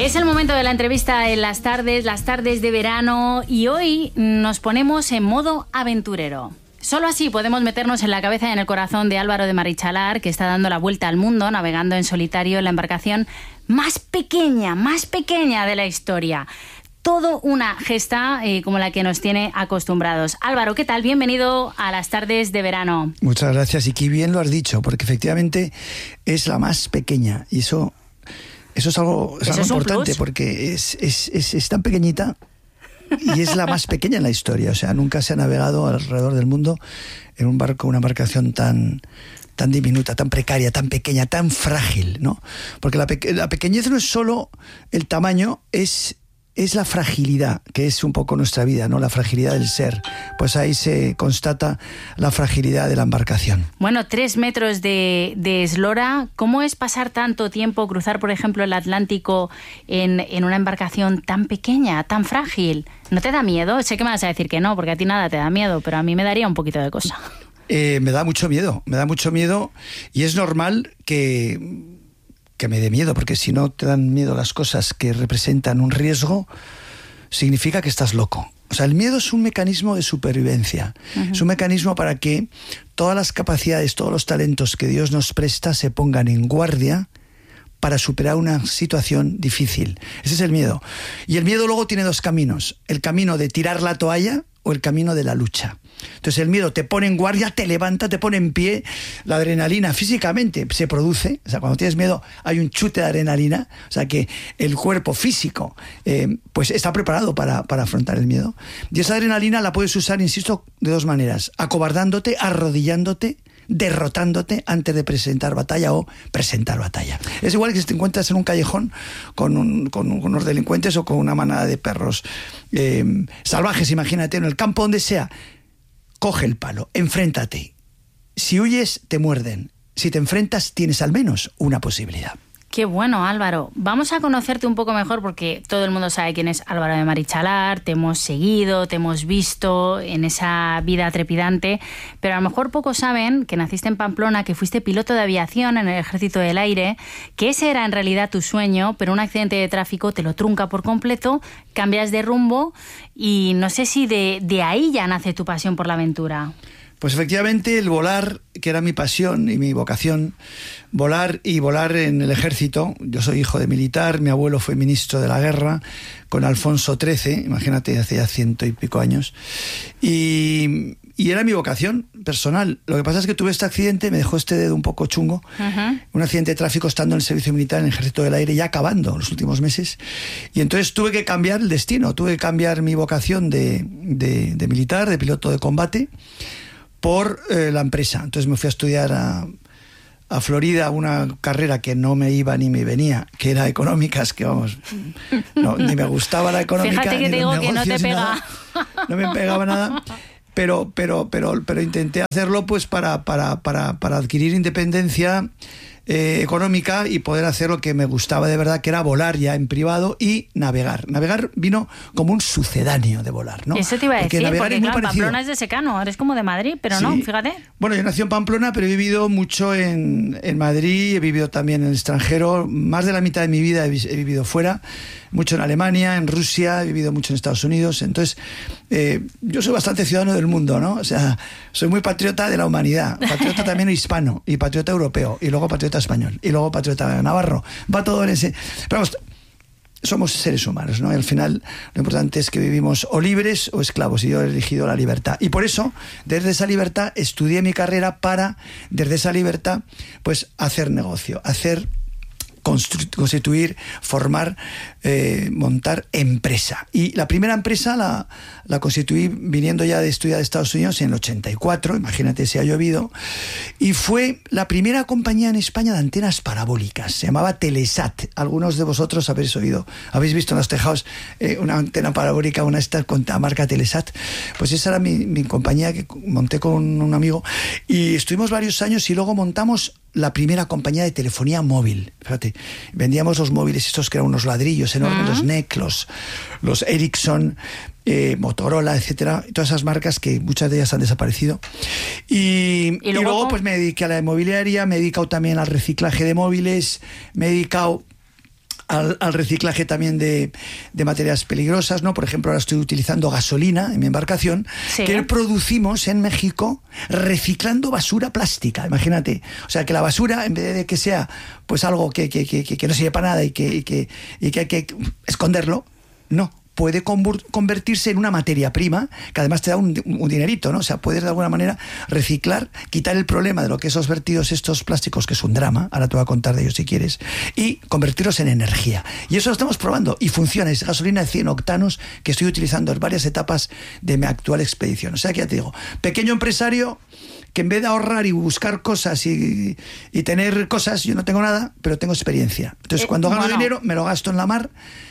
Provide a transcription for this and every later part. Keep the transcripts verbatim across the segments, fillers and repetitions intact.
Es el momento de la entrevista en las tardes, las tardes de verano, y hoy nos ponemos en modo aventurero. Solo así podemos meternos en la cabeza y en el corazón de Álvaro de Marichalar, que está dando la vuelta al mundo, navegando en solitario en la embarcación más pequeña, más pequeña de la historia. Todo una gesta eh, como la que nos tiene acostumbrados. Álvaro, ¿qué tal? Bienvenido a las tardes de verano. Muchas gracias, y qué bien lo has dicho, porque efectivamente es la más pequeña, y eso, eso es algo, es Eso algo es un importante, plus. porque es, es, es, es tan pequeñita y es la más pequeña en la historia. O sea, nunca se ha navegado alrededor del mundo en un barco, una embarcación tan... tan diminuta, tan precaria, tan pequeña, tan frágil, ¿no? Porque la, pe- la pequeñez no es solo el tamaño, es, es la fragilidad, que es un poco nuestra vida, ¿no? La fragilidad del ser. Pues ahí se constata la fragilidad de la embarcación. Bueno, tres metros de, de eslora. ¿Cómo es pasar tanto tiempo, cruzar, por ejemplo, el Atlántico en, en una embarcación tan pequeña, tan frágil? ¿No te da miedo? Sé que me vas a decir que no, porque a ti nada te da miedo, pero a mí me daría un poquito de cosa. Eh, me da mucho miedo, me da mucho miedo, y es normal que, que me dé miedo, porque si no te dan miedo las cosas que representan un riesgo, significa que estás loco. O sea, el miedo es un mecanismo de supervivencia. Uh-huh. Es un mecanismo para que todas las capacidades, todos los talentos que Dios nos presta se pongan en guardia para superar una situación difícil. Ese es el miedo. Y el miedo luego tiene dos caminos: el camino de tirar la toalla o el camino de la lucha. Entonces el miedo te pone en guardia, te levanta, te pone en pie. La adrenalina físicamente se produce. O sea, cuando tienes miedo hay un chute de adrenalina. O sea que el cuerpo físico eh, pues está preparado para, para afrontar el miedo. Y esa adrenalina la puedes usar, insisto, de dos maneras: acobardándote, arrodillándote, derrotándote antes de presentar batalla o presentar batalla. Es igual que si te encuentras en un callejón con, un, con, un, con unos delincuentes o con una manada de perros eh, salvajes, imagínate, en el campo, donde sea. Coge el palo, enfréntate. Si huyes, te muerden. Si te enfrentas, tienes al menos una posibilidad. Qué bueno, Álvaro. Vamos a conocerte un poco mejor, porque todo el mundo sabe quién es Álvaro de Marichalar, te hemos seguido, te hemos visto en esa vida trepidante, pero a lo mejor pocos saben que naciste en Pamplona, que fuiste piloto de aviación en el Ejército del Aire, que ese era en realidad tu sueño, pero un accidente de tráfico te lo trunca por completo, cambias de rumbo y no sé si de, de ahí ya nace tu pasión por la aventura. Pues efectivamente el volar, que era mi pasión y mi vocación, volar y volar en el ejército. Yo soy hijo de militar, mi abuelo fue ministro de la guerra con Alfonso trece, imagínate, hace ya ciento y pico años, y, y era mi vocación personal. Lo que pasa es que tuve este accidente, me dejó este dedo un poco chungo, uh-huh. un accidente de tráfico estando en el servicio militar en el Ejército del Aire, ya acabando los últimos meses, y entonces tuve que cambiar el destino, tuve que cambiar mi vocación de, de, de militar, de piloto de combate, por eh, la empresa. Entonces me fui a estudiar a, a Florida una carrera que no me iba ni me venía, que era económicas, que vamos, no, ni me gustaba la económica. Fíjate que te digo que no te pega. Nada, no me pegaba nada, pero, pero, pero, pero intenté hacerlo pues para, para, para, para adquirir independencia eh, económica y poder hacer lo que me gustaba de verdad, que era volar ya en privado y navegar. Navegar vino como un sucedáneo de volar, ¿no? Eso te iba a porque decir, navegar porque es muy claro, parecido. Pamplona es de secano, eres como de Madrid, pero sí. No, fíjate. Bueno, yo nací en Pamplona, pero he vivido mucho en, en Madrid, he vivido también en el extranjero. Más de la mitad de mi vida he, he vivido fuera, mucho en Alemania, en Rusia, he vivido mucho en Estados Unidos. Entonces, eh, yo soy bastante ciudadano del mundo, ¿no? O sea, soy muy patriota de la humanidad, patriota también hispano, y patriota europeo, y luego patriota español, y luego patriota navarro. Va todo en ese... Pero vamos, somos seres humanos, ¿no? Y al final lo importante es que vivimos o libres o esclavos, y yo he elegido la libertad. Y por eso, desde esa libertad, estudié mi carrera para, desde esa libertad, pues hacer negocio, hacer... constituir, formar, eh, montar empresa. Y la primera empresa la, la constituí viniendo ya de estudiar de Estados Unidos en el ochenta y cuatro, imagínate si ha llovido, y fue la primera compañía en España de antenas parabólicas, se llamaba Telesat. Algunos de vosotros habéis oído, habéis visto en los tejados eh, una antena parabólica, una esta con la marca Telesat. Pues esa era mi, mi compañía que monté con un amigo, y estuvimos varios años, y luego montamos la primera compañía de telefonía móvil. Fíjate, vendíamos los móviles estos que eran unos ladrillos enormes, uh-huh. los N E C, los, los Ericsson, eh, Motorola, etcétera, todas esas marcas que muchas de ellas han desaparecido. Y, y luego, y luego pues me dediqué a la inmobiliaria, me he dedicado también al reciclaje de móviles, me he dedicado al, al reciclaje también de, de materias peligrosas, ¿no? Por ejemplo, ahora estoy utilizando gasolina en mi embarcación, sí, que producimos en México reciclando basura plástica, imagínate. O sea, que la basura, en vez de que sea pues algo que, que, que, que no sirve para nada y que, y que, y que hay que esconderlo, no, puede convertirse en una materia prima que además te da un, un dinerito, ¿no? O sea, puedes de alguna manera reciclar, quitar el problema de lo que esos vertidos, estos plásticos, que es un drama, ahora te voy a contar de ellos si quieres, y convertirlos en energía. Y eso lo estamos probando y funciona. Es gasolina de cien octanos que estoy utilizando en varias etapas de mi actual expedición. O sea, que ya te digo, pequeño empresario que en vez de ahorrar y buscar cosas y, y tener cosas, yo no tengo nada, pero tengo experiencia. Entonces, eh, cuando gano bueno. dinero, me lo gasto en la mar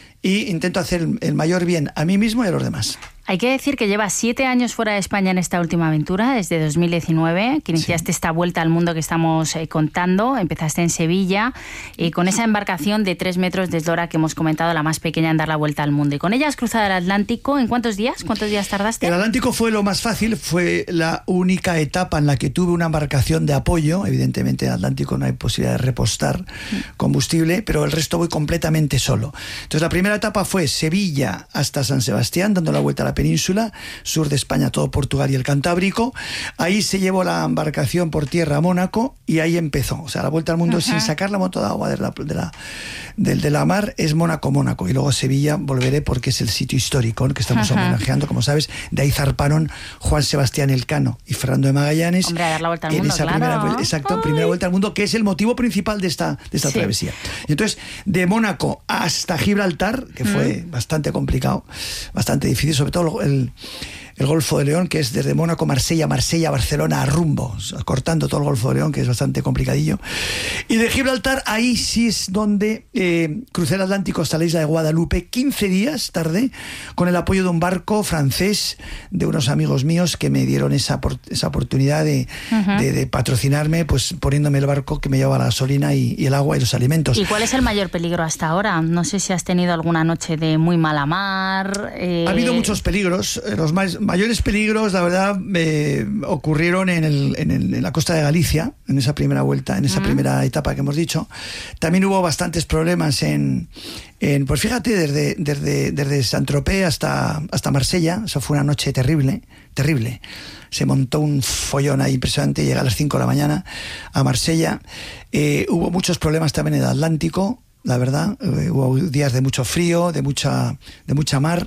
y intento hacer el mayor bien a mí mismo y a los demás. Hay que decir que llevas siete años fuera de España en esta última aventura, desde dos mil diecinueve, que iniciaste sí. esta vuelta al mundo que estamos eh, contando. Empezaste en Sevilla y eh, con esa embarcación de tres metros de eslora que hemos comentado, la más pequeña en dar la vuelta al mundo. Y con ella has cruzado el Atlántico. ¿En cuántos días? ¿Cuántos días tardaste? El Atlántico fue lo más fácil, fue la única etapa en la que tuve una embarcación de apoyo. Evidentemente en el Atlántico no hay posibilidad de repostar combustible, pero el resto voy completamente solo. Entonces la primera etapa fue Sevilla hasta San Sebastián, dando la vuelta a la península, sur de España, todo Portugal y el Cantábrico. Ahí se llevó la embarcación por tierra a Mónaco y ahí empezó. O sea, la vuelta al mundo uh-huh. sin sacar la moto de agua de la, de la, de, de la mar es Mónaco-Mónaco. Y luego Sevilla volveré porque es el sitio histórico, ¿no?, que estamos uh-huh. homenajeando, como sabes. De ahí zarparon Juan Sebastián Elcano y Fernando de Magallanes. Hombre, a dar la vuelta al en mundo, esa claro. primera vuelta, exacto, Ay. primera vuelta al mundo, que es el motivo principal de esta, de esta sí. travesía. Y entonces, de Mónaco hasta Gibraltar, que fue uh-huh. bastante complicado, bastante difícil, sobre todo el, el Golfo de León, que es desde Mónaco, Marsella, Marsella, Barcelona, a rumbo, cortando todo el Golfo de León, que es bastante complicadillo. Y de Gibraltar, ahí sí es donde eh, crucé el Atlántico hasta la isla de Guadalupe. quince días tardé, con el apoyo de un barco francés, de unos amigos míos que me dieron esa, esa oportunidad de, uh-huh. de, de patrocinarme, pues poniéndome el barco que me llevaba la gasolina y, y el agua y los alimentos. ¿Y cuál es el mayor peligro hasta ahora? No sé si has tenido alguna noche de muy mala mar. Eh... Ha habido muchos peligros. Los más mayores peligros, la verdad, eh, ocurrieron en, el, en, el, en la costa de Galicia, en esa primera vuelta, en esa uh-huh. primera etapa que hemos dicho. También hubo bastantes problemas en, en pues fíjate, desde, desde, desde Saint-Tropez hasta, hasta Marsella. Eso fue una noche terrible, terrible. Se montó un follón ahí impresionante, llega a las cinco de la mañana a Marsella. Eh, hubo muchos problemas también en el Atlántico, la verdad. Eh, hubo días de mucho frío, de mucha, de mucha mar.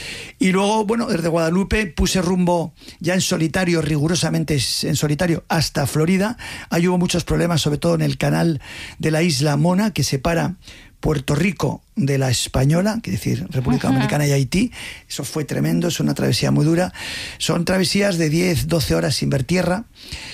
Y luego, bueno, desde Guadalupe puse rumbo ya en solitario, rigurosamente en solitario, hasta Florida. Ahí hubo muchos problemas, sobre todo en el canal de la isla Mona, que separa Puerto Rico de la Española, que es decir, República Ajá. Dominicana y Haití. Eso fue tremendo, es una travesía muy dura. Son travesías de diez, doce horas sin ver tierra,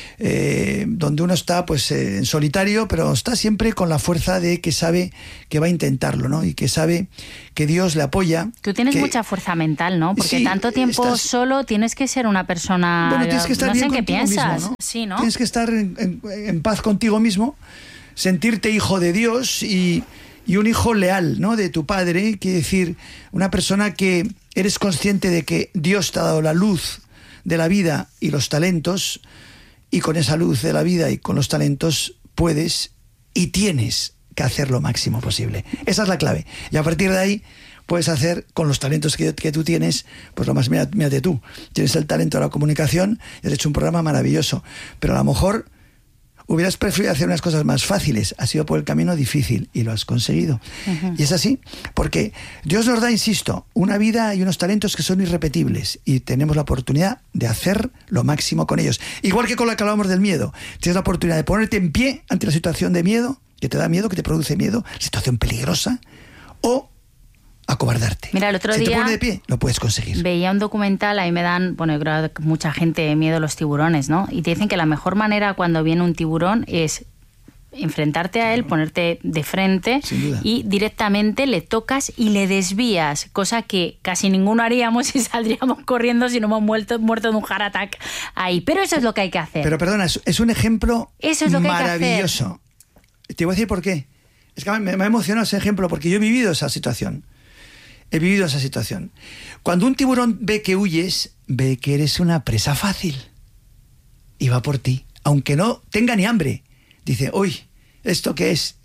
eh, donde uno está pues eh, en solitario, pero está siempre con la fuerza de que sabe que va a intentarlo, ¿no? Y que sabe que Dios le apoya. Tú tienes que... mucha fuerza mental, ¿no? Porque sí, tanto tiempo estás... solo tienes que ser una persona... Bueno, tienes que estar no bien sé en qué piensas. Mismo, ¿no? Sí, ¿no? Tienes que estar en, en, en paz contigo mismo, sentirte hijo de Dios y... y un hijo leal, ¿no?, de tu padre, quiere decir, una persona que eres consciente de que Dios te ha dado la luz de la vida y los talentos, y con esa luz de la vida y con los talentos puedes y tienes que hacer lo máximo posible. Esa es la clave. Y a partir de ahí puedes hacer con los talentos que, que tú tienes, pues lo más, mírate, mírate tú. Tienes el talento de la comunicación y has hecho un programa maravilloso, pero a lo mejor hubieras preferido hacer unas cosas más fáciles, has ido por el camino difícil y lo has conseguido. Uh-huh. Y es así, porque Dios nos da, insisto, una vida y unos talentos que son irrepetibles y tenemos la oportunidad de hacer lo máximo con ellos. Igual que con la que hablábamos del miedo, tienes la oportunidad de ponerte en pie ante la situación de miedo, que te da miedo, que te produce miedo, situación peligrosa, o acobardarte. Mira, el otro si día te pones de pie, lo puedes conseguir. Veía un documental, ahí me dan, bueno, yo creo que mucha gente miedo a los tiburones, ¿no? Y te dicen que la mejor manera cuando viene un tiburón es enfrentarte a él, ponerte de frente y directamente le tocas y le desvías, cosa que casi ninguno haríamos y saldríamos corriendo si no hemos muerto, muerto de un heart attack ahí. Pero eso es lo que hay que hacer. Pero perdona, es, es un ejemplo eso es lo que maravilloso. Hay que hacer. Te voy a decir por qué. Es que me, me ha emocionado ese ejemplo porque yo he vivido esa situación. He vivido esa situación. Cuando un tiburón ve que huyes, ve que eres una presa fácil y va por ti, aunque no tenga ni hambre. Dice, uy, ¿esto qué es?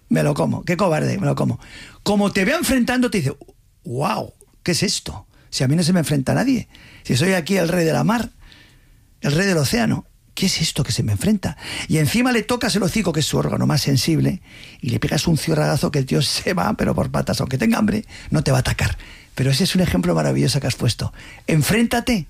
me lo como. Qué cobarde, me lo como. Como te vea enfrentando, te dice, wow, ¿qué es esto? Si a mí no se me enfrenta nadie. Si soy aquí el rey de la mar, el rey del océano. ¿Qué es esto que se me enfrenta? Y encima le tocas el hocico, que es su órgano más sensible, y le pegas un ciorragazo que el tío se va, pero por patas, aunque tenga hambre, no te va a atacar. Pero ese es un ejemplo maravilloso que has puesto. Enfréntate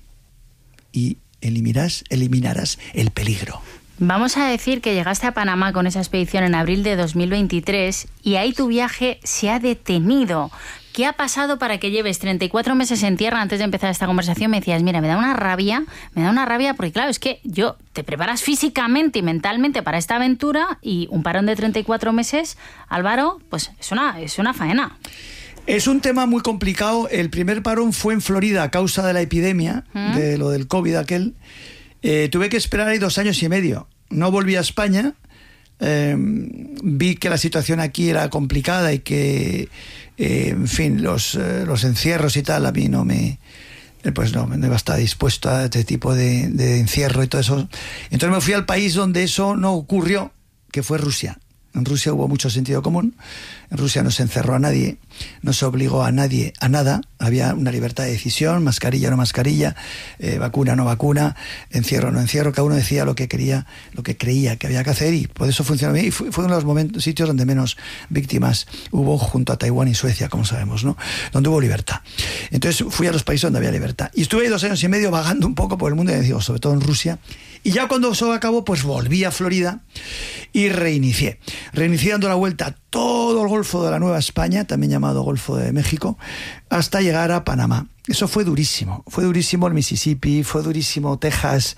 y eliminarás, eliminarás el peligro. Vamos a decir que llegaste a Panamá con esa expedición en abril de dos mil veintitrés y ahí tu viaje se ha detenido. ¿Qué ha pasado para que lleves treinta y cuatro meses en tierra? Antes de empezar esta conversación me decías, mira, me da una rabia, me da una rabia porque claro, es que yo te preparas físicamente y mentalmente para esta aventura y un parón de treinta y cuatro meses, Álvaro, pues es una, es una faena. Es un tema muy complicado. El primer parón fue en Florida a causa de la epidemia, ¿Mm? de lo del COVID aquel. Eh, tuve que esperar ahí dos años y medio. No volví a España. Eh, vi que la situación aquí era complicada y que, eh, en fin, los, eh, los encierros y tal, a mí no me... Pues no, no iba a estar dispuesto a este tipo de, de encierro y todo eso. Entonces me fui al país donde eso no ocurrió, que fue Rusia. En Rusia hubo mucho sentido común. En Rusia no se encerró a nadie, no se obligó a nadie a nada. Había una libertad de decisión, mascarilla o no mascarilla, eh, vacuna o no vacuna, encierro o no encierro. Cada uno decía lo que quería, lo que creía que había que hacer y por eso funcionó bien. Y fue, fue uno de los momentos, sitios donde menos víctimas hubo, junto a Taiwán y Suecia, como sabemos, ¿no? Donde hubo libertad. Entonces fui a los países donde había libertad. Y estuve ahí dos años y medio vagando un poco por el mundo, y digo, sobre todo en Rusia. Y ya cuando eso acabó, pues volví a Florida y reinicié. Reinicié dando la vuelta a todo el Golfo de la Nueva España, también llamado Golfo de México, hasta llegar a Panamá. Eso fue durísimo. Fue durísimo el Mississippi, fue durísimo Texas.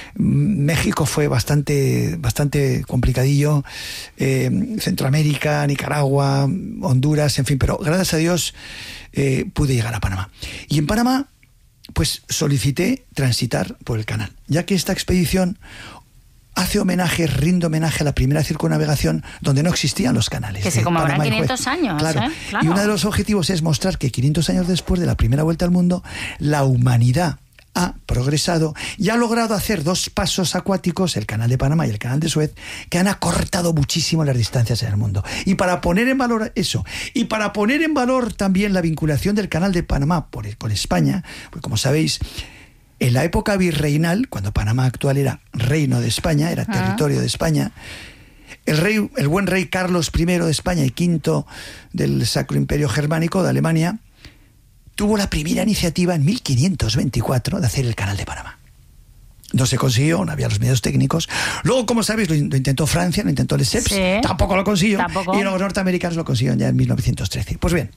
México fue bastante, bastante complicadillo. Eh, Centroamérica, Nicaragua, Honduras, en fin. Pero gracias a Dios eh, pude llegar a Panamá. Y en Panamá, pues solicité transitar por el canal, ya que esta expedición hace homenaje, rinde homenaje a la primera circunnavegación donde no existían los canales. Que se conmemoran quinientos años. Claro. ¿eh? Claro. Y uno de los objetivos es mostrar que quinientos años después de la primera vuelta al mundo, la humanidad ha progresado y ha logrado hacer dos pasos acuáticos, el canal de Panamá y el canal de Suez, que han acortado muchísimo las distancias en el mundo. Y para poner en valor eso, y para poner en valor también la vinculación del canal de Panamá por, con España, pues como sabéis, en la época virreinal, cuando Panamá actual era reino de España, era territorio de España, el rey, el buen rey Carlos primero de España y quinto del Sacro Imperio Germánico de Alemania, tuvo la primera iniciativa en mil quinientos veinticuatro de hacer el canal de Panamá. No se consiguió, no había los medios técnicos. Luego, como sabéis, lo, lo intentó Francia, lo intentó Lesseps, sí, tampoco lo consiguió. Tampoco. Y los norteamericanos lo consiguieron ya en mil novecientos trece. Pues bien,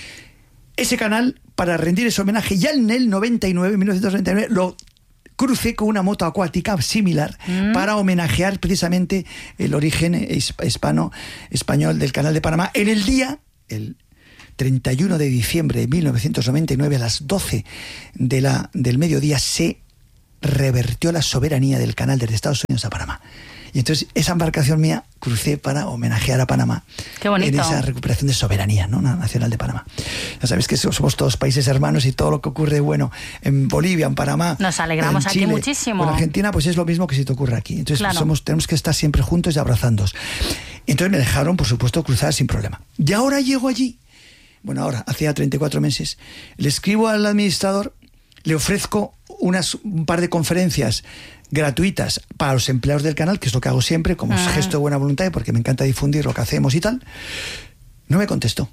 ese canal, para rendir ese homenaje, ya en el noventa y nueve, mil novecientos noventa y nueve, lo crucé con una moto acuática similar mm. para homenajear precisamente el origen hispano, español del canal de Panamá en el día, el treinta y uno de diciembre de mil novecientos noventa y nueve, a las doce de la, del mediodía, se revertió la soberanía del canal desde Estados Unidos a Panamá. Y entonces esa embarcación mía crucé para homenajear a Panamá. Qué bonito. En esa recuperación de soberanía, ¿no?, nacional de Panamá. Ya sabéis que somos todos países hermanos y todo lo que ocurre bueno en Bolivia, en Panamá, nos alegramos en Chile, aquí muchísimo. En Argentina, pues es lo mismo que si te ocurre aquí. Entonces claro, somos, tenemos que estar siempre juntos y abrazándonos. Entonces me dejaron, por supuesto, cruzar sin problema. Y ahora llego allí. Bueno, ahora, hacía treinta y cuatro meses, le escribo al administrador, le ofrezco unas, un par de conferencias gratuitas para los empleados del canal, que es lo que hago siempre, como ah. gesto de buena voluntad, porque me encanta difundir lo que hacemos y tal. No me contestó.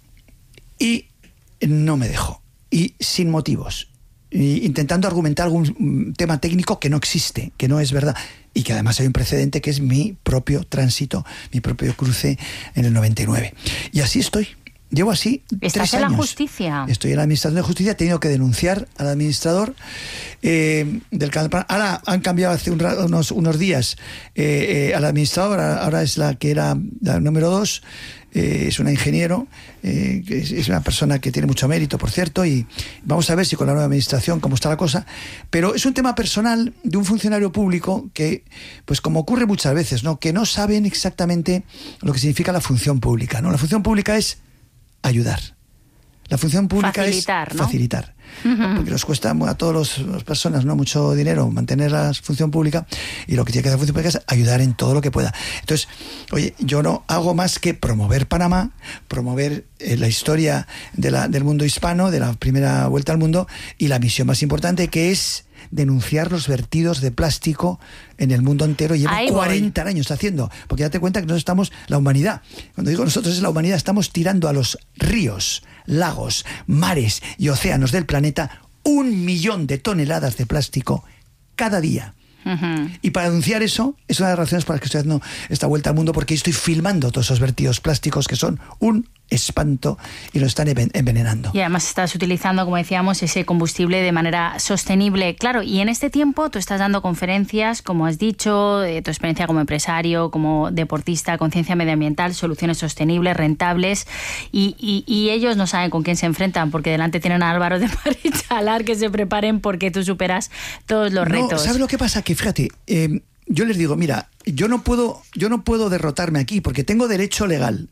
Y no me dejó. Y sin motivos. Y intentando argumentar algún tema técnico que no existe, que no es verdad. Y que además hay un precedente que es mi propio tránsito, mi propio cruce en el noventa y nueve. Y así estoy. Llevo así ¿Estás tres en años. la justicia? Estoy en la administración de justicia. He tenido que denunciar al administrador eh, del canal. Ahora han cambiado hace un, unos, unos días eh, eh, al administrador. Ahora es la que era la número dos. Eh, es una ingeniero, eh, que es, es una persona que tiene mucho mérito, por cierto, y vamos a ver si con la nueva administración cómo está la cosa. Pero es un tema personal de un funcionario público que, pues como ocurre muchas veces, ¿no?, que no saben exactamente lo que significa la función pública, ¿no? La función pública es ayudar. La función pública facilitar, es ¿no? facilitar. uh-huh. porque nos cuesta a todas las personas no mucho dinero mantener la función pública, y lo que tiene que hacer la función pública es ayudar en todo lo que pueda. Entonces, oye, yo no hago más que promover Panamá, promover eh, la historia de la, del mundo hispano, de la primera vuelta al mundo, y la misión más importante, que es denunciar los vertidos de plástico en el mundo entero. Llevo cuarenta años haciendo, porque date cuenta que nosotros estamos, la humanidad, cuando digo nosotros es la humanidad, estamos tirando a los ríos, lagos, mares y océanos del planeta un millón de toneladas de plástico cada día. Uh-huh. Y para denunciar eso, es una de las razones por las que estoy haciendo esta vuelta al mundo, porque estoy filmando todos esos vertidos plásticos que son un espanto y lo están envenenando. Y además estás utilizando, como decíamos, ese combustible de manera sostenible. Claro, y en este tiempo tú estás dando conferencias, como has dicho, de tu experiencia como empresario, como deportista, conciencia medioambiental, soluciones sostenibles, rentables, y, y, y ellos no saben con quién se enfrentan, porque delante tienen a Álvaro de Marichalar, que se preparen porque tú superas todos los retos. No, ¿sabes lo que pasa? Que fíjate, eh, yo les digo, mira, yo no puedo, yo no puedo derrotarme aquí porque tengo derecho legal.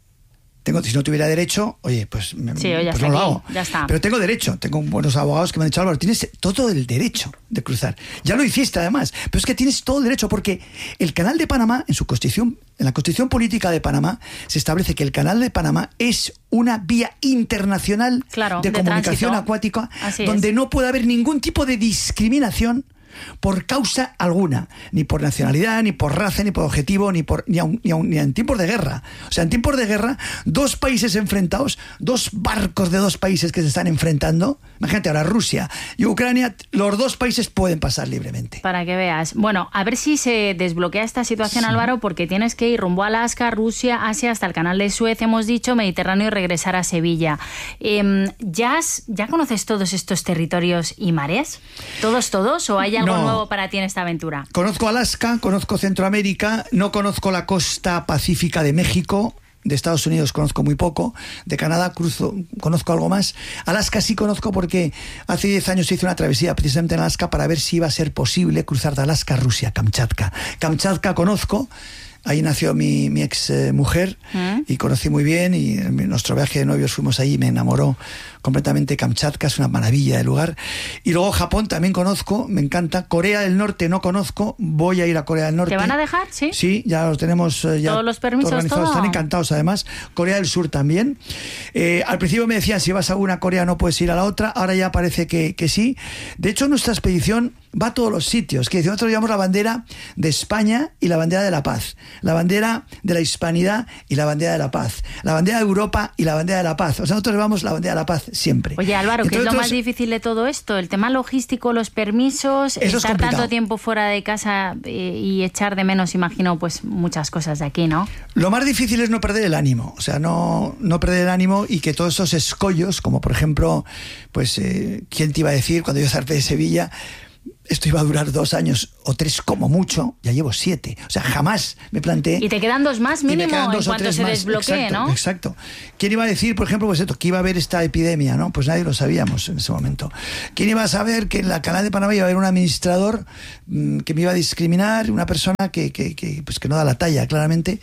Tengo, si no tuviera derecho, oye, pues, me, sí, oye, pues no lo aquí, hago. Ya está. Pero tengo derecho. Tengo buenos abogados que me han dicho, Álvaro, tienes todo el derecho de cruzar. Ya lo hiciste además. Pero es que tienes todo el derecho porque el Canal de Panamá, en su constitución, en la Constitución Política de Panamá, se establece que el Canal de Panamá es una vía internacional claro, de, de comunicación tránsito. acuática, Así donde es. no puede haber ningún tipo de discriminación por causa alguna, ni por nacionalidad, ni por raza, ni por objetivo, ni por ni, aun, ni, aun, ni en tiempos de guerra. O sea, en tiempos de guerra, dos países enfrentados, dos barcos de dos países que se están enfrentando, imagínate ahora Rusia y Ucrania, los dos países pueden pasar libremente. Para que veas. Bueno, a ver si se desbloquea esta situación, sí. Álvaro, porque tienes que ir rumbo a Alaska, Rusia, Asia, hasta el canal de Suez, hemos dicho, Mediterráneo, y regresar a Sevilla. Eh, ¿ya, has, ¿Ya conoces todos estos territorios y mares? ¿Todos, todos? ¿O hay algo no. nuevo para ti en esta aventura? Conozco Alaska, conozco Centroamérica, no conozco la costa pacífica de México. De Estados Unidos conozco muy poco, de Canadá cruzo, conozco algo más. Alaska sí conozco porque hace diez años hice una travesía precisamente en Alaska para ver si iba a ser posible cruzar de Alaska a Rusia, Kamchatka. Kamchatka conozco, ahí nació mi, mi ex eh, mujer ¿Mm? y conocí muy bien, y en nuestro viaje de novios fuimos ahí y me enamoró completamente Kamchatka, es una maravilla de lugar. Y luego Japón también conozco, me encanta. Corea del Norte no conozco, voy a ir a Corea del Norte. ¿Te van a dejar? Sí. Sí, ya los tenemos eh, ya todos los permisos, organizados, todo. Están encantados además. Corea del Sur también. Eh, al principio me decían, si vas a una Corea no puedes ir a la otra, ahora ya parece que, que sí. De hecho, nuestra expedición va a todos los sitios. Que nosotros llevamos la bandera de España y la bandera de la paz, la bandera de la hispanidad y la bandera de la paz, la bandera de Europa y la bandera de la paz. O sea, nosotros llevamos la bandera de la paz siempre. Oye, Álvaro, ¿qué es lo otros... más difícil de todo esto? El tema logístico, los permisos, Eso estar tanto tiempo fuera de casa y echar de menos, imagino, pues muchas cosas de aquí, ¿no? Lo más difícil es no perder el ánimo, o sea, no, no perder el ánimo, y que todos esos escollos, como por ejemplo, pues, eh, ¿quién te iba a decir cuando yo zarpé de Sevilla? Esto iba a durar dos años o tres como mucho, ya llevo siete. O sea, jamás me planteé... Y te quedan dos más mínimo dos en cuanto se más. desbloquee, exacto, ¿no? Exacto. ¿Quién iba a decir, por ejemplo, pues esto, que iba a haber esta epidemia, ¿no? Pues nadie lo sabíamos en ese momento. ¿Quién iba a saber que en la Canal de Panamá iba a haber un administrador mmm, que me iba a discriminar, una persona que, que, que, pues que no da la talla, claramente?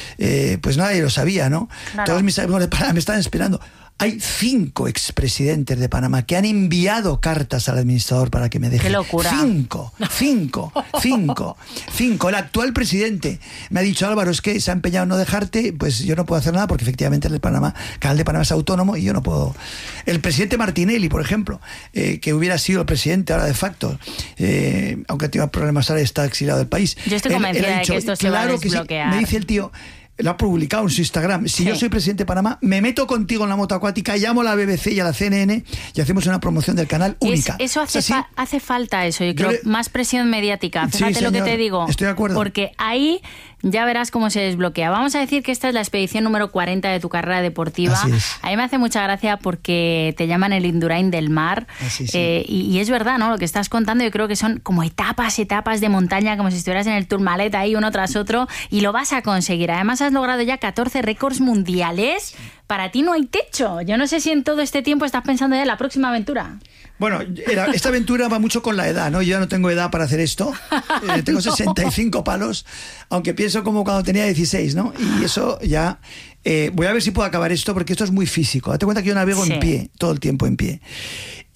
Eh, pues nadie lo sabía, ¿no? Claro. Todos mis amigos de Panamá me estaban esperando. Hay cinco expresidentes de Panamá que han enviado cartas al administrador para que me deje. ¡Qué locura! Cinco, cinco, cinco, cinco. El actual presidente me ha dicho, Álvaro, es que se ha empeñado en no dejarte, pues yo no puedo hacer nada porque efectivamente el Panamá, Canal de Panamá es autónomo y yo no puedo. El presidente Martinelli, por ejemplo, eh, que hubiera sido el presidente ahora de facto, eh, aunque tiene problemas ahora, está exiliado del país. Yo estoy él, convencida él ha dicho, de que esto se claro va a desbloquear. Que sí. Me dice el tío... Lo ha publicado en su Instagram. Si sí. yo soy presidente de Panamá, me meto contigo en la moto acuática, llamo a la B B C y a la C N N y hacemos una promoción del canal única. Es, eso hace, o sea, fa- hace falta eso, yo creo, yo le... más presión mediática. Fíjate sí, lo señor, que te digo. Estoy de acuerdo. Porque ahí ya verás cómo se desbloquea. Vamos a decir que esta es la expedición número cuarenta de tu carrera deportiva. Así es. A mí me hace mucha gracia porque te llaman el Indurain del mar. Así, sí. eh, y, y es verdad, ¿no? Lo que estás contando, yo creo que son como etapas, etapas de montaña, como si estuvieras en el Tourmalet ahí uno tras otro, y lo vas a conseguir. Además has logrado ya catorce récords mundiales. Para ti no hay techo. Yo no sé si en todo este tiempo estás pensando ya en la próxima aventura. Bueno, era, esta aventura va mucho con la edad, ¿no? Yo ya no tengo edad para hacer esto. Eh, tengo no. sesenta y cinco palos, aunque pienso como cuando tenía dieciséis, ¿no? Y eso ya... Eh, voy a ver si puedo acabar esto, porque esto es muy físico. Date cuenta que yo navego sí. en pie, todo el tiempo en pie.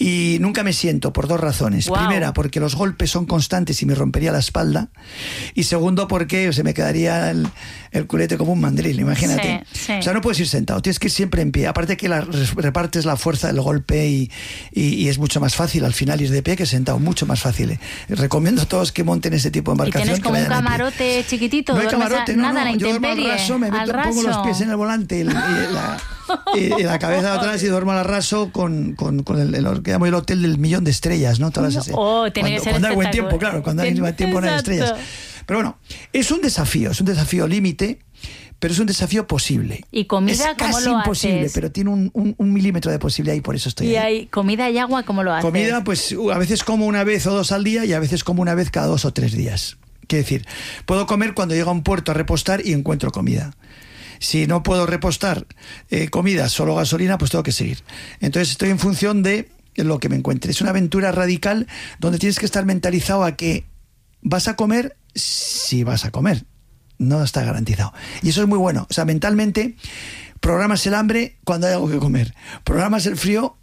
Y nunca me siento por dos razones. Wow. Primera, porque los golpes son constantes y me rompería la espalda. Y segundo, porque se me quedaría el, el culete como un mandril, imagínate. Sí, sí. O sea, no puedes ir sentado, tienes que ir siempre en pie. Aparte que la, repartes la fuerza del golpe y, y, y es mucho más fácil al final ir de pie que sentado, mucho más fácil. Recomiendo a todos que monten ese tipo de embarcación. ¿Y tienes como un camarote chiquitito? No hay camarote, no, nada, no. la Yo duermo al intemperie, raso, me meto, al pongo los raso. pies en el volante y, y la, y, y la cabeza atrás y duermo al raso con, con, con el, el, que llamo el hotel del millón de estrellas, ¿no? Todas esas, Oh, tiene cuando, que ser cuando hay buen espectacular. tiempo, claro, cuando hay buen tiempo no hay Exacto. estrellas. Pero bueno, es un desafío, es un desafío límite, pero es un desafío posible. ¿Y comida es cómo casi lo imposible, haces? pero tiene un, un, un milímetro de posibilidad y por eso estoy Y ahí. hay comida y agua, ¿cómo lo haces? Comida, pues a veces como una vez o dos al día y a veces como una vez cada dos o tres días. Quiero decir, puedo comer cuando llego a un puerto a repostar y encuentro comida. Si no puedo repostar eh, comida, solo gasolina, pues tengo que seguir. Entonces estoy en función de lo que me encuentre. Es una aventura radical donde tienes que estar mentalizado a que vas a comer si vas a comer. No está garantizado. Y eso es muy bueno. O sea, mentalmente programas el hambre cuando hay algo que comer. Programas el frío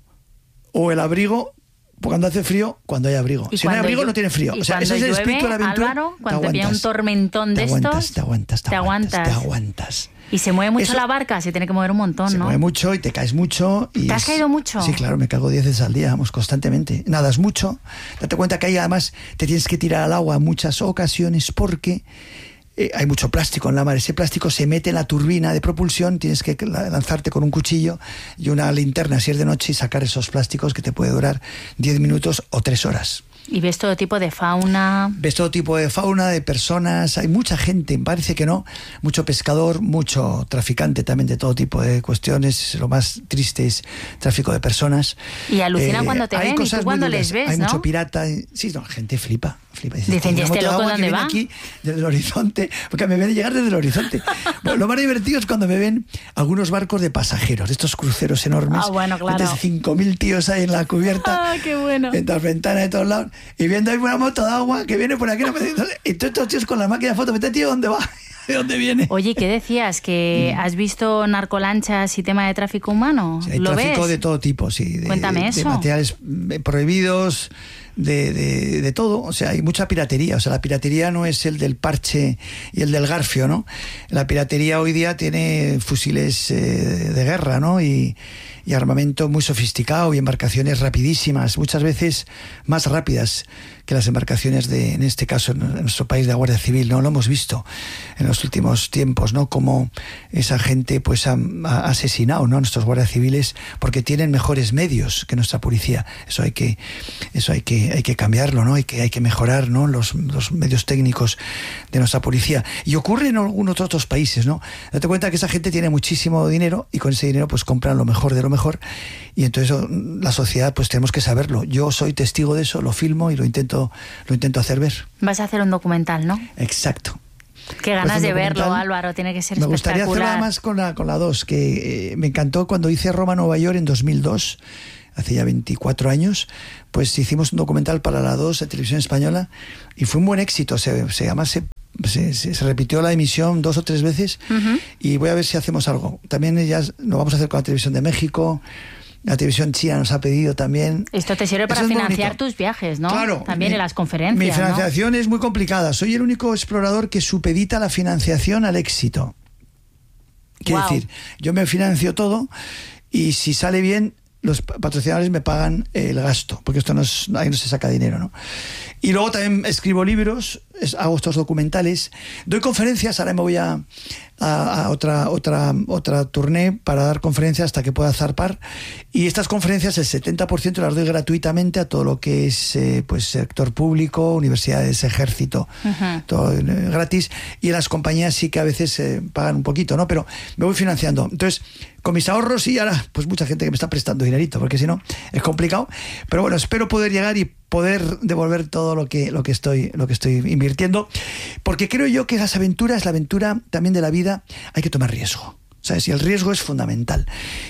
o el abrigo cuando hace frío, cuando hay abrigo. Si no hay abrigo, no tiene frío. Y o sea, cuando ese es el llueve, espíritu de la aventura. Álvaro, te cuando te pilla un aguantas. tormentón de te aguantas, estos, te aguantas, te te aguantas, aguantas. te aguantas. Y se mueve mucho Eso- la barca, se tiene que mover un montón, Se ¿no? mueve mucho y te caes mucho. Y ¿Te has es- caído mucho? Sí, claro, me caigo diez veces al día, vamos, constantemente. Nadas mucho. Date cuenta que ahí además te tienes que tirar al agua en muchas ocasiones porque eh, hay mucho plástico en la mar. Ese plástico se mete en la turbina de propulsión, tienes que la- lanzarte con un cuchillo y una linterna si es de noche y sacar esos plásticos que te puede durar diez minutos o tres horas. Y ves todo tipo de fauna. Ves todo tipo de fauna, de personas, hay mucha gente, parece que no, mucho pescador, mucho traficante también de todo tipo de cuestiones, lo más triste es tráfico de personas. Y alucinan cuando te hay ven y cosas tú muy cuando duras, les ves, hay ¿no? mucho pirata, sí, no, la gente flipa, flipa. Dice, Dicen, ¿y "Una este moto de loco agua que dónde viene va?". aquí desde el horizonte, porque me ven llegar desde el horizonte. Bueno, lo más divertido es cuando me ven algunos barcos de pasajeros, de estos cruceros enormes, Ah, bueno, claro. de cinco mil tíos ahí en la cubierta, Ah, qué bueno. en las ventanas de todos lados, y viendo ahí una moto de agua que viene por aquí, no me dice, y todos estos tíos con la máquina de foto, este tío, ¿dónde va? ¿De dónde viene? Oye, ¿qué decías? ¿Que has visto narcolanchas y tema de tráfico humano? Sí, hay ¿Lo tráfico ves? de todo tipo, sí. De, Cuéntame de eso. materiales eh, prohibidos, de, de, de todo. O sea, hay mucha piratería. O sea, la piratería no es el del parche y el del garfio, ¿no? La piratería hoy día tiene fusiles eh, de guerra, ¿no? Y, y armamento muy sofisticado y embarcaciones rapidísimas, muchas veces más rápidas que las embarcaciones de, en este caso, en nuestro país, de la Guardia Civil, ¿no? Lo hemos visto en los últimos tiempos, ¿no? Como esa gente pues ha, ha asesinado, ¿no? A nuestros guardias civiles porque tienen mejores medios que nuestra policía. Eso hay que, eso hay que, hay que cambiarlo, ¿no? Hay que, hay que mejorar, ¿no? Los, los medios técnicos de nuestra policía. Y ocurre en algunos otros países, ¿no? Date cuenta que esa gente tiene muchísimo dinero y con ese dinero pues compran lo mejor de lo mejor. Y entonces la sociedad pues tenemos que saberlo. Yo soy testigo de eso, lo filmo y lo intento lo intento hacer ver. Vas a hacer un documental, ¿no? Exacto. Qué ganas Pues un de verlo, documental. Álvaro, tiene que ser Me gustaría hacerlo espectacular. además con la, con la dos, que eh, me encantó cuando hice Roma, Nueva York en dos mil dos, hace ya veinticuatro años, pues hicimos un documental para la dos de Televisión Española y fue un buen éxito. Se, se, además se, se, se, se repitió la emisión dos o tres veces. Ujú. Y voy a ver si hacemos algo. También ya lo vamos a hacer con la Televisión de México. La televisión china nos ha pedido también. Esto te sirve para Eso es muy financiar bonito. tus viajes, ¿no? Claro. También mi- en las conferencias, Mi ¿no? financiación es muy complicada. Soy el único explorador que supedita la financiación al éxito. Quiero Guau. decir, yo me financio todo y si sale bien, los patrocinadores me pagan el gasto, porque esto no es, ahí no se saca dinero, ¿no? Y luego también escribo libros, es- hago estos documentales, doy conferencias, ahora me voy a, a, a otra, otra, otra tournée para dar conferencias hasta que pueda zarpar, y estas conferencias el setenta por ciento las doy gratuitamente a todo lo que es eh, pues sector público, universidades, ejército, Ujú. todo eh, gratis, y las compañías sí que a veces eh, pagan un poquito, ¿no? Pero me voy financiando. Entonces, con mis ahorros y ahora, pues mucha gente que me está prestando dinerito, porque si no, es complicado. Pero bueno, espero poder llegar y poder devolver todo lo que, lo que estoy, lo que estoy invirtiendo, porque creo yo que las aventuras, la aventura también de la vida, hay que tomar riesgo. ¿Sabes? Y el riesgo es fundamental.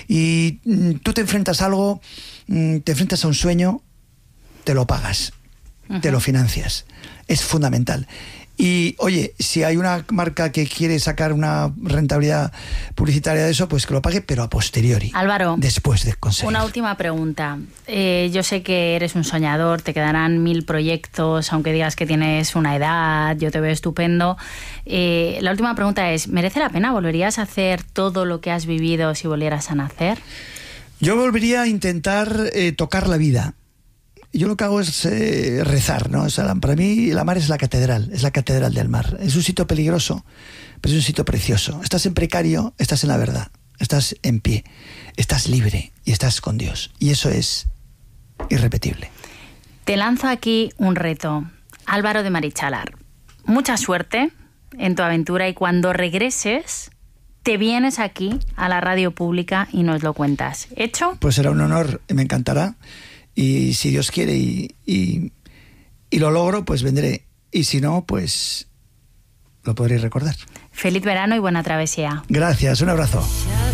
Y mm, tú te enfrentas a algo, mm, te enfrentas a un sueño, te lo pagas, te lo financias. Es fundamental. Y, oye, si hay una marca que quiere sacar una rentabilidad publicitaria de eso, pues que lo pague, pero a posteriori. Álvaro, después de conseguir. Una última pregunta. Eh, yo sé que eres un soñador, te quedarán mil proyectos, aunque digas que tienes una edad, yo te veo estupendo. Eh, la última pregunta es, ¿merece la pena? ¿Volverías a hacer todo lo que has vivido si volvieras a nacer? Yo volvería a intentar eh, tocar la vida. Yo lo que hago es eh, rezar, ¿no? O sea, para mí la mar es la catedral, es la catedral del mar. Es un sitio peligroso, pero es un sitio precioso. Estás en precario, estás en la verdad, estás en pie, estás libre y estás con Dios. Y eso es irrepetible. Te lanzo aquí un reto. Álvaro de Marichalar, mucha suerte en tu aventura y cuando regreses te vienes aquí a la radio pública y nos lo cuentas. ¿Hecho? Pues será un honor, me encantará. Y si Dios quiere y, y, y lo logro, pues vendré. Y si no, pues lo podréis recordar. Feliz verano y buena travesía. Gracias, un abrazo.